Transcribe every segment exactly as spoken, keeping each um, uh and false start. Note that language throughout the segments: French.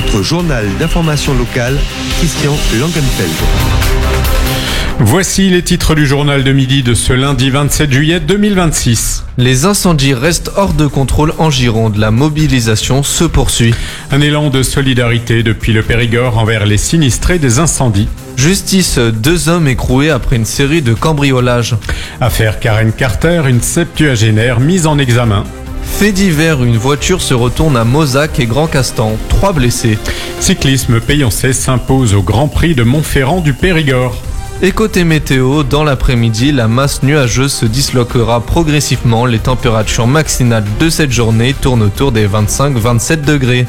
votre journal d'information locale, Christian Langenfeld. Voici les titres du journal de midi de ce lundi vingt-sept juillet deux mille vingt-six. Les incendies restent hors de contrôle en Gironde. La mobilisation se poursuit. Un élan de solidarité depuis le Périgord envers les sinistrés des incendies. Justice, deux hommes écroués après une série de cambriolages. Affaire Karen Carter, une septuagénaire mise en examen. Fait divers, une voiture se retourne à Mozac et Grand Castan. Trois blessés. Cyclisme, Payoncé s'impose au Grand Prix de Montferrand du Périgord. Et côté météo, dans l'après-midi, la masse nuageuse se disloquera progressivement. Les températures maximales de cette journée tournent autour des vingt-cinq à vingt-sept degrés.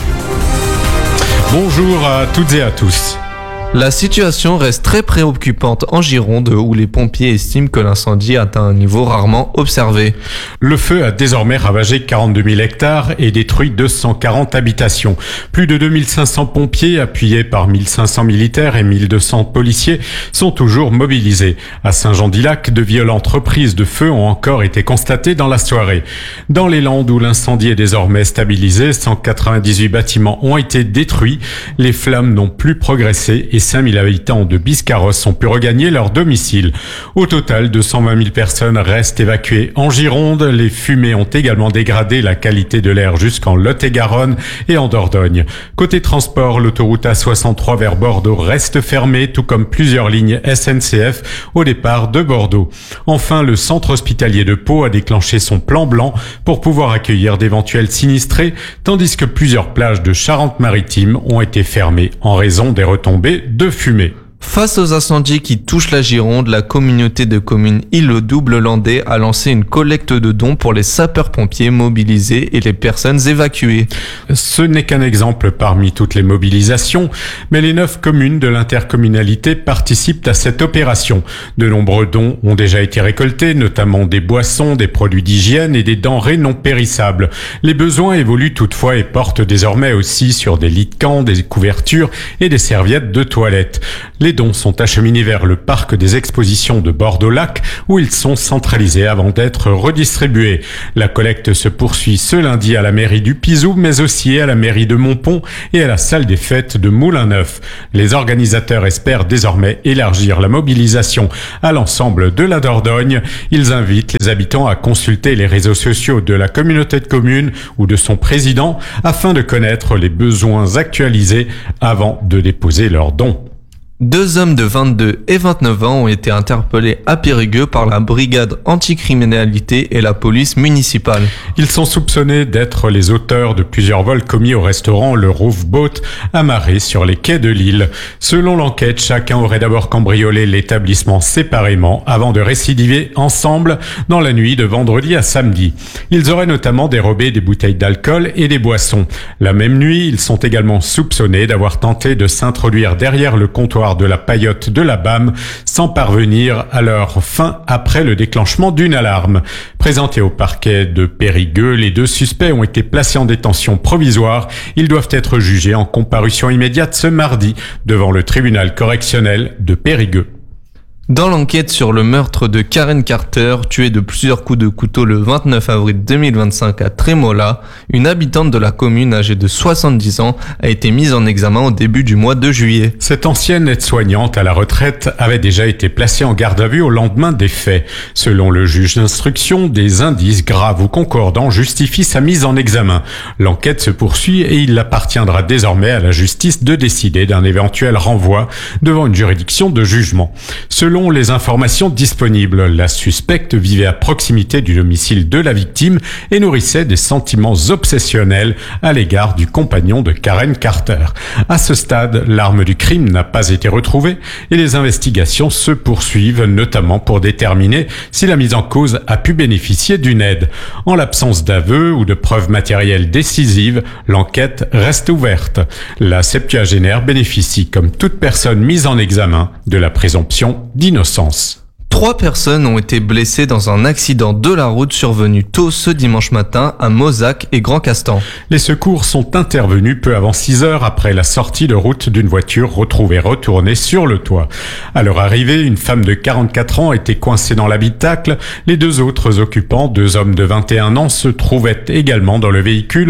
Bonjour à toutes et à tous. La situation reste très préoccupante en Gironde où les pompiers estiment que l'incendie atteint un niveau rarement observé. Le feu a désormais ravagé quarante-deux mille hectares et détruit deux cent quarante habitations. Plus de deux mille cinq cents pompiers, appuyés par mille cinq cents militaires et mille deux cents policiers, sont toujours mobilisés. À Saint-Jean-d'Ilac, de violentes reprises de feu ont encore été constatées dans la soirée. Dans les Landes où l'incendie est désormais stabilisé, cent quatre-vingt-dix-huit bâtiments ont été détruits. Les flammes n'ont plus progressé et cinq mille habitants de Biscarrosse ont pu regagner leur domicile. Au total, deux cent vingt mille personnes restent évacuées en Gironde. Les fumées ont également dégradé la qualité de l'air jusqu'en Lot-et-Garonne et en Dordogne. Côté transport, l'autoroute A soixante-trois vers Bordeaux reste fermée, tout comme plusieurs lignes S N C F au départ de Bordeaux. Enfin, le centre hospitalier de Pau a déclenché son plan blanc pour pouvoir accueillir d'éventuels sinistrés, tandis que plusieurs plages de Charente-Maritime ont été fermées en raison des retombées de fumée. Face aux incendies qui touchent la Gironde, la communauté de communes Île-Double-Landais a lancé une collecte de dons pour les sapeurs-pompiers mobilisés et les personnes évacuées. Ce n'est qu'un exemple parmi toutes les mobilisations, mais les neuf communes de l'intercommunalité participent à cette opération. De nombreux dons ont déjà été récoltés, notamment des boissons, des produits d'hygiène et des denrées non périssables. Les besoins évoluent toutefois et portent désormais aussi sur des lits de camp, des couvertures et des serviettes de toilette. Les dons sont acheminés vers le parc des expositions de Bordeaux-Lac où ils sont centralisés avant d'être redistribués. La collecte se poursuit ce lundi à la mairie du Pizou, mais aussi à la mairie de Montpont et à la salle des fêtes de Moulin-Neuf. Les organisateurs espèrent désormais élargir la mobilisation à l'ensemble de la Dordogne. Ils invitent les habitants à consulter les réseaux sociaux de la communauté de communes ou de son président afin de connaître les besoins actualisés avant de déposer leurs dons. Deux hommes de vingt-deux et vingt-neuf ans ont été interpellés à Périgueux par la brigade anticriminalité et la police municipale. Ils sont soupçonnés d'être les auteurs de plusieurs vols commis au restaurant Le Roof Boat amarré sur les quais de l'île. Selon l'enquête, chacun aurait d'abord cambriolé l'établissement séparément avant de récidiver ensemble dans la nuit de vendredi à samedi. Ils auraient notamment dérobé des bouteilles d'alcool et des boissons. La même nuit, ils sont également soupçonnés d'avoir tenté de s'introduire derrière le comptoir de la paillote de la B A M sans parvenir à leur fin après le déclenchement d'une alarme. Présentés au parquet de Périgueux, les deux suspects ont été placés en détention provisoire. Ils doivent être jugés en comparution immédiate ce mardi devant le tribunal correctionnel de Périgueux. Dans l'enquête sur le meurtre de Karen Carter, tuée de plusieurs coups de couteau le vingt-neuf avril deux mille vingt-cinq à Trémola, une habitante de la commune âgée de soixante-dix ans a été mise en examen au début du mois de juillet. Cette ancienne aide-soignante à la retraite avait déjà été placée en garde à vue au lendemain des faits. Selon le juge d'instruction, des indices graves ou concordants justifient sa mise en examen. L'enquête se poursuit et il appartiendra désormais à la justice de décider d'un éventuel renvoi devant une juridiction de jugement. Selon les informations disponibles, la suspecte vivait à proximité du domicile de la victime et nourrissait des sentiments obsessionnels à l'égard du compagnon de Karen Carter. À ce stade, l'arme du crime n'a pas été retrouvée et les investigations se poursuivent, notamment pour déterminer si la mise en cause a pu bénéficier d'une aide. En l'absence d'aveu ou de preuves matérielles décisives, l'enquête reste ouverte. La septuagénaire bénéficie, comme toute personne mise en examen, de la présomption d'innocence. Trois personnes ont été blessées dans un accident de la route survenu tôt ce dimanche matin à Mozac et Grand Castan. Les secours sont intervenus peu avant six heures après la sortie de route d'une voiture retrouvée retournée sur le toit. À leur arrivée, une femme de quarante-quatre ans était coincée dans l'habitacle. Les deux autres occupants, deux hommes de vingt et un ans, se trouvaient également dans le véhicule.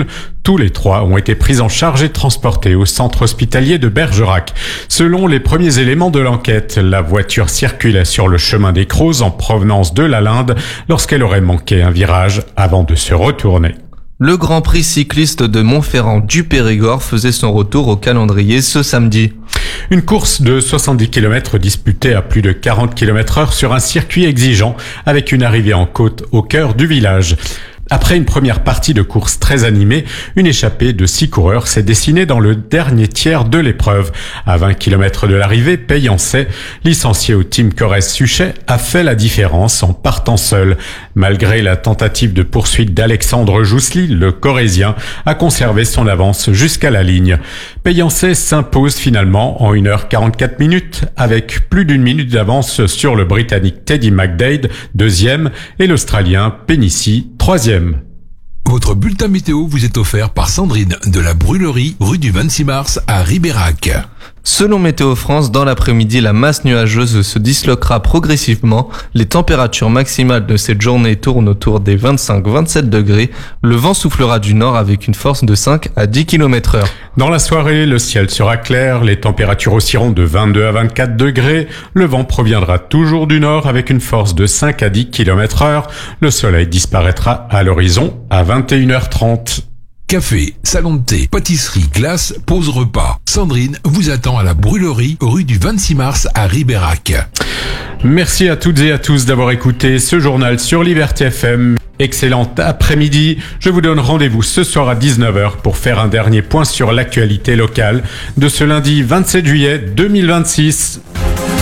Tous les trois ont été pris en charge et transportés au centre hospitalier de Bergerac. Selon les premiers éléments de l'enquête, la voiture circulait sur le chemin des Crozes en provenance de la Linde lorsqu'elle aurait manqué un virage avant de se retourner. Le Grand Prix cycliste de Montferrand du Périgord faisait son retour au calendrier ce samedi. Une course de soixante-dix kilomètres disputée à plus de quarante kilomètres heure sur un circuit exigeant avec une arrivée en côte au cœur du village. Après une première partie de course très animée, une échappée de six coureurs s'est dessinée dans le dernier tiers de l'épreuve. À vingt kilomètres de l'arrivée, Payancet, licencié au team Corrèze-Suchet, a fait la différence en partant seul. Malgré la tentative de poursuite d'Alexandre Joussely, le Corrézien a conservé son avance jusqu'à la ligne. Payancet s'impose finalement en une heure quarante-quatre minutes avec plus d'une minute d'avance sur le Britannique Teddy McDade, deuxième, et l'Australien Penici, troisième. Votre bulletin météo vous est offert par Sandrine de la Brûlerie, rue du vingt-six mars à Ribérac. Selon Météo France, dans l'après-midi, la masse nuageuse se disloquera progressivement. Les températures maximales de cette journée tournent autour des vingt-cinq à vingt-sept degrés. Le vent soufflera du nord avec une force de cinq à dix kilomètres heure. Dans la soirée, le ciel sera clair, les températures oscilleront de vingt-deux à vingt-quatre degrés. Le vent proviendra toujours du nord avec une force de cinq à dix kilomètres heure. Le soleil disparaîtra à l'horizon à vingt et une heures trente. Café, salon de thé, pâtisserie, glace, pause repas. Sandrine vous attend à la Brûlerie, rue du vingt-six mars à Ribérac. Merci à toutes et à tous d'avoir écouté ce journal sur Liberté F M. Excellent après-midi. Je vous donne rendez-vous ce soir à dix-neuf heures pour faire un dernier point sur l'actualité locale de ce lundi vingt-sept juillet deux mille vingt-six.